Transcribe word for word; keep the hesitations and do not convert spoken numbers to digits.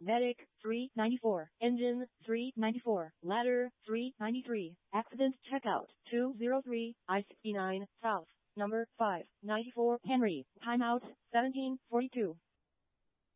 Medic, three ninety-four. Engine, three ninety-four. Ladder, three ninety-three. Accident checkout, two oh three, I sixty-nine, South. Number five ninety-four Henry. Timeout, seventeen forty-two.